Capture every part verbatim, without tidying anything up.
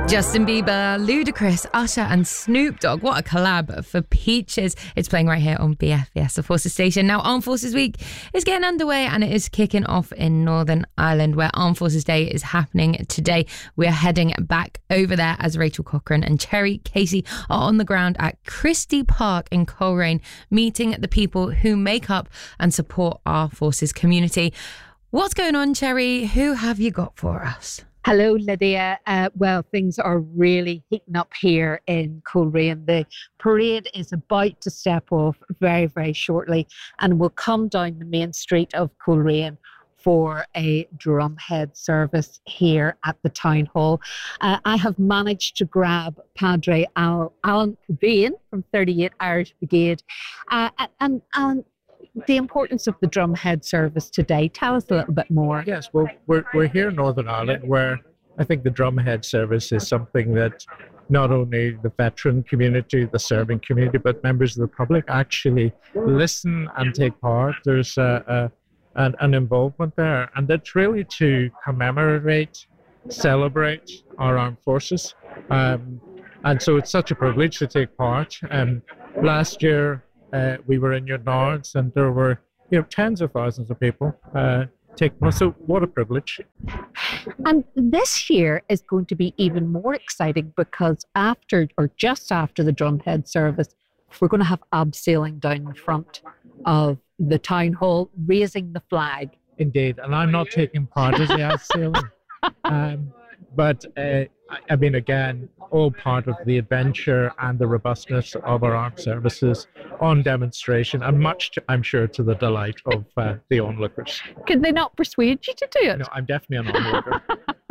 Justin Bieber, Ludacris, Usher and Snoop Dogg. What a collab for Peaches. It's playing right here on B F B S, the Forces Station. Now, Armed Forces Week is getting underway and it is kicking off in Northern Ireland, where Armed Forces Day is happening today. We are heading back over there as Rachel Cochran and Cherry Casey are on the ground at Christie Park in Coleraine, meeting the people who make up and support our forces community. What's going on, Cherry? Who have you got for us? Hello, Lydia. Uh, well, things are really heating up here in Coleraine. The parade is about to step off very, very shortly and will come down the main street of Coleraine for a drumhead service here at the town hall. Uh, I have managed to grab Padre Al- Alan Cobain from thirty-eight Irish Brigade. Uh, and Alan, the importance of the drumhead service today. Tell us a little bit more. Yes, well, we're we're here in Northern Ireland, where I think the drumhead service is something that not only the veteran community, the serving community, but members of the public actually listen and take part. There's a, a, an, an involvement there, and that's really to commemorate, celebrate our armed forces. Um, and so it's such a privilege to take part. Um, last year, Uh, we were in your Nards and there were, you know, tens of thousands of people uh, taking part. So what a privilege. And this year is going to be even more exciting because after or just after the drumhead service, we're going to have abseiling down in front of the town hall, raising the flag. Indeed. And I'm not taking part in the abseiling. um, but uh, I mean, again, all part of the adventure and the robustness of our armed services on demonstration, and much, to, I'm sure, to the delight of uh, the onlookers. Could they not persuade you to do it? No, I'm definitely an onlooker.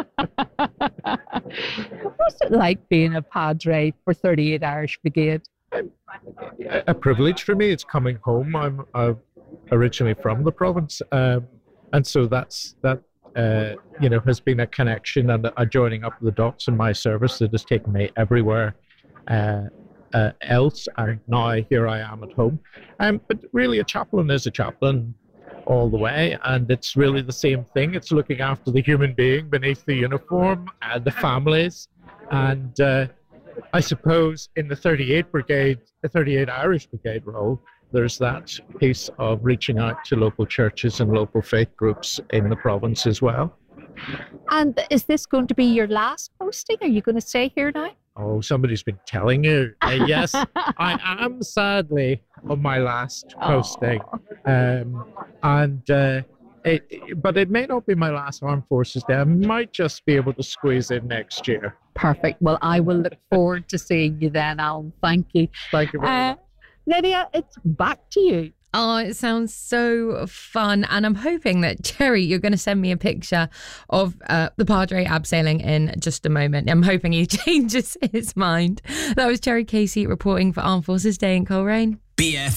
What's it like being a padre for thirty-eight Irish Brigade? A, a privilege for me. It's coming home. I'm uh, originally from the province, um, and so that's that. Uh, you know, has been a connection and a joining up the dots in my service that has taken me everywhere uh, uh, else, and now here I am at home. Um, but really, a chaplain is a chaplain all the way, and it's really the same thing. It's looking after the human being beneath the uniform and the families. And uh, I suppose in the thirty-eight Brigade, the thirty-eight Irish Brigade role, there's that piece of reaching out to local churches and local faith groups in the province as well. And is this going to be your last posting? Are you going to stay here now? Oh, somebody's been telling you. Uh, yes, I am sadly on my last posting. Um, and uh, it, but it may not be my last Armed Forces Day. I might just be able to squeeze in next year. Perfect. Well, I will look forward to seeing you then, Alan. Thank you. Thank you very uh, much. Lydia, it's back to you. Oh, it sounds so fun. And I'm hoping that, Cherry, you're going to send me a picture of uh, the Padre abseiling in just a moment. I'm hoping he changes his mind. That was Cherry Casey reporting for Armed Forces Day in Coleraine. B F